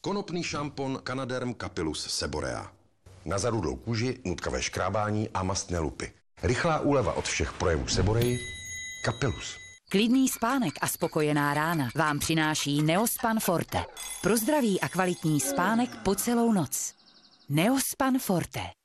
Konopný šampon Canaderm Capillus Seborea. Na zarudlou kůži, nutkavé škrábání a mastné lupy. Rychlá úleva od všech projevů Seboreji. Capillus. Klidný spánek a spokojená rána vám přináší Neospan Forte. Pro zdravý a kvalitní spánek po celou noc. Neospan Forte.